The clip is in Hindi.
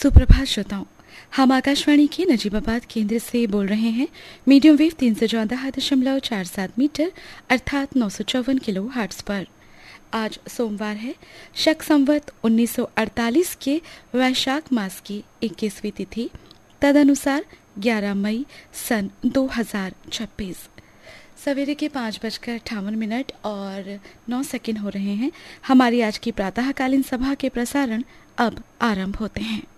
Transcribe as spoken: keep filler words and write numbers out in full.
सुप्रभात श्रोताओं, हम आकाशवाणी के नजीबाबाद केंद्र से बोल रहे हैं। मीडियम वेव तीन सौ चौदह दशमलव चार सात मीटर अर्थात नौ सौ चौवन किलो हर्ट्ज पर। आज सोमवार है, शक संवत उन्नीस सौ अड़तालीस के वैशाख मास की इक्कीसवीं तिथि, तदनुसार ग्यारह मई सन दो हजार छब्बीस। सवेरे के पाँच बजकर अट्ठावन मिनट और नौ सेकंड हो रहे हैं। हमारी आज की प्रातःकालीन सभा के प्रसारण अब आरंभ होते हैं।